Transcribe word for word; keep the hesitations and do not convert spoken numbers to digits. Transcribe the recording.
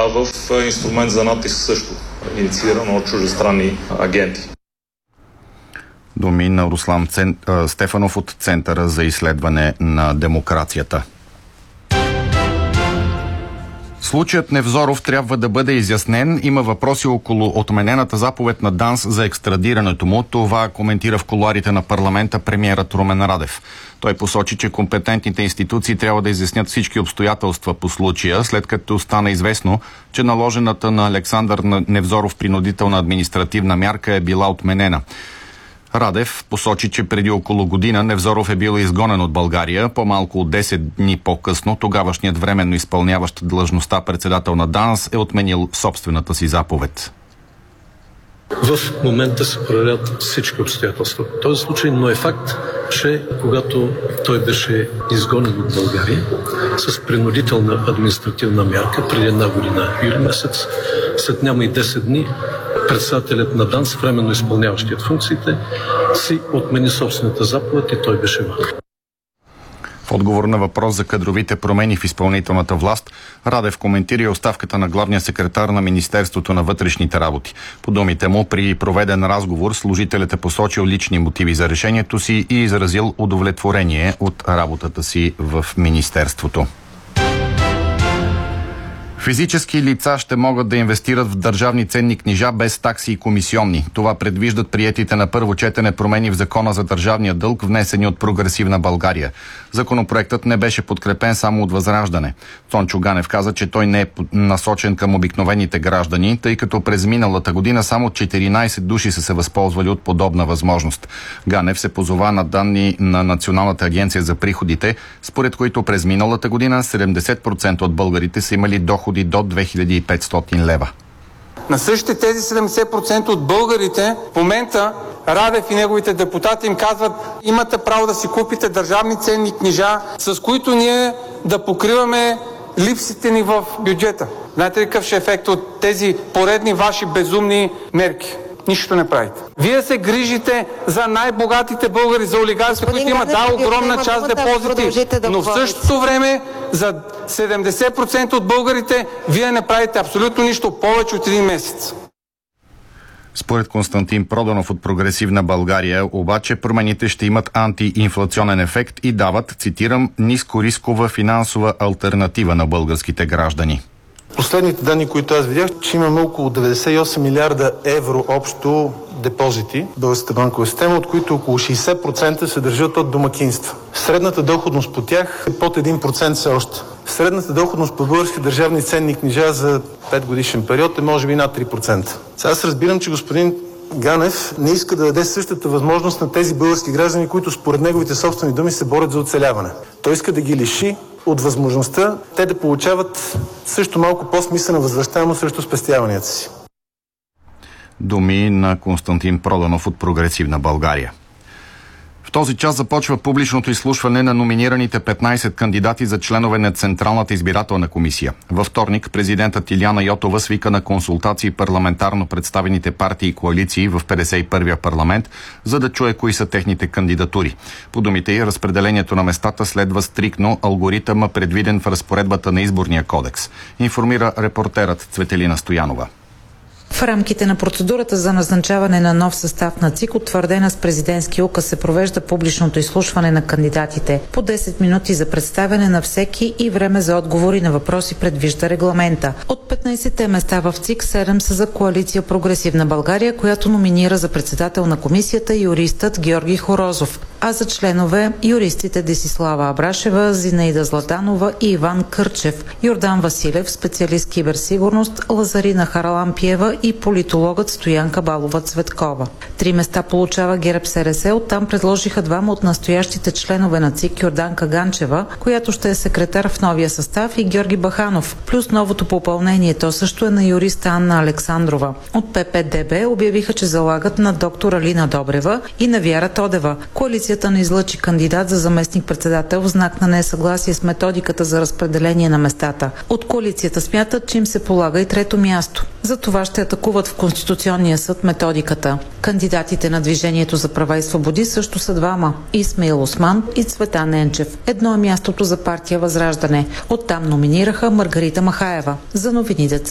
а в инструмент за натиск също, иницииран от чуждестранни агенти. Думи на Руслан Цен... Стефанов от Центъра за изследване на демокрацията. Случаят Невзоров трябва да бъде изяснен. Има въпроси около отменената заповед на ДАНС за екстрадирането му. Това коментира в кулоарите на парламента премиерът Румен Радев. Той посочи, че компетентните институции трябва да изяснят всички обстоятелства по случая, след като стана известно, че наложената на Александър Невзоров принудителна административна мярка е била отменена. Радев посочи, че преди около година Невзоров е бил изгонен от България. По-малко от десет дни по-късно тогавашният временно изпълняващ длъжността председател на ДАНС е отменил собствената си заповед. В момента се проверят всички обстоятелства в този случай, но е факт, че когато той беше изгонен от България с принудителна административна мярка преди една година, юли месец, след няма и десет дни, председателят на ДАНС, временно изпълняващият функциите, си отмени собствената заповед и той беше вън. В отговор на въпрос за кадровите промени в изпълнителната власт, Радев коментира оставката на главния секретар на Министерството на вътрешните работи. По думите му, при проведен разговор, служителят е посочил лични мотиви за решението си и изразил удовлетворение от работата си в Министерството. Физически лица ще могат да инвестират в държавни ценни книжа без такси и комисионни. Това предвиждат приетите на първо четене промени в Закона за държавния дълг, внесени от Прогресивна България. Законопроектът не беше подкрепен само от Възраждане. Цончо Ганев каза, че той не е насочен към обикновените граждани, тъй като през миналата година само четиринайсет души са се възползвали от подобна възможност. Ганев се позова на данни на Националната агенция за приходите, според които през миналата година седемдесет процента от българите са имали доходи до две хиляди и петстотин лева. На същите тези седемдесет процента от българите в момента Радев и неговите депутати им казват: имате право да си купите държавни ценни книжа, с които ние да покриваме липсите ни в бюджета. Знаете ли какъв ще е ефект от тези поредни ваши безумни мерки? Нищо не правите. Вие се грижите за най-богатите българи, за олигарси, които имат да огромна част депозити, но в същото време за седемдесет процента от българите вие не правите абсолютно нищо повече от един месец. Според Константин Проданов от Прогресивна България, обаче промените ще имат антиинфлационен ефект и дават, цитирам, нискорискова финансова алтернатива на българските граждани. Последните данни, които аз видях, че имаме около деветдесет и осем милиарда евро общо депозити в българската банкова система, от които около шейсет процента се държат от домакинства. Средната доходност по тях е под един процент все още. Средната доходност по български държавни ценни книжа за пет годишен период е може би над три процента. Сега аз разбирам, че господин Ганев не иска да даде същата възможност на тези български граждани, които според неговите собствени думи се борят за оцеляване. Той иска да ги лиши от възможността те да получават също малко по-смислена възвръщаемост срещу спестяванията си. Думи на Константин Проданов от Прогресивна България. В този час започва публичното изслушване на номинираните петнайсет кандидати за членове на Централната избирателна комисия. Във вторник президентът Илияна Йотова свика на консултации парламентарно представените партии и коалиции в петдесет и първия парламент, за да чуе кои са техните кандидатури. По думите й, разпределението на местата следва стриктно алгоритъма, предвиден в разпоредбата на Изборния кодекс, информира репортерът Цветелина Стоянова. В рамките на процедурата за назначаване на нов състав на ЦИК, утвърдена с президентски указ, се провежда публичното изслушване на кандидатите. По десет минути за представяне на всеки и време за отговори на въпроси предвижда регламента. От петнайсетте места в ЦИК, седем са за коалиция Прогресивна България, която номинира за председател на комисията юристът Георги Хорозов, а за членове юристите Десислава Абрашева, Зинаида Златанова и Иван Кърчев, Йордан Василев, специалист киберсигурност, Лазарина Харалампиева и политологът Стоянка Балова-Цветкова. Три места получава ГЕРБ СРС, оттам предложиха двама от настоящите членове на ЦИК, Йорданка Ганчева, която ще е секретар в новия състав, и Георги Баханов, плюс новото попълнение, то също е на юриста Анна Александрова. От П П Д Б обявиха, че залагат на доктор Алина Добрева и на Вяра Тодева. Коалицията не излъчи кандидат за заместник-председател в знак на несъгласие с методиката за разпределение на местата. От коалицията смятат, че им се полага и трето място. За това ще атакуват в Конституционния съд методиката. Кандидатите на Движението за права и свободи също са двама – Исмаил Осман и Цветан Енчев. Едно е мястото за партия Възраждане. Оттам номинираха Маргарита Махаева. За новините